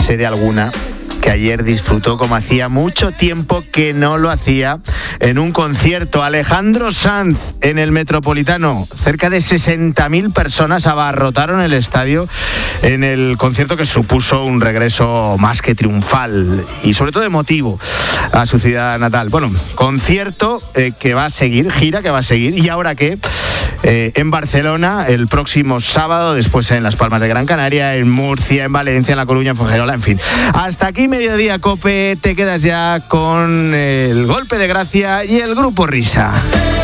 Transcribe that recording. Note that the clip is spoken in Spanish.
sé de alguna que ayer disfrutó como hacía mucho tiempo que no lo hacía en un concierto. Alejandro Sanz en el Metropolitano. Cerca de 60.000 personas abarrotaron el estadio en el concierto que supuso un regreso más que triunfal y sobre todo emotivo a su ciudad natal. Bueno, concierto que va a seguir, gira que va a seguir. ¿Y ahora qué? En Barcelona el próximo sábado, después en Las Palmas de Gran Canaria, en Murcia, en Valencia, en La Coruña, en Fuengirola, en fin. Hasta aquí Mediodía Cope, te quedas ya con el Golpe de Gracia y el Grupo Risa.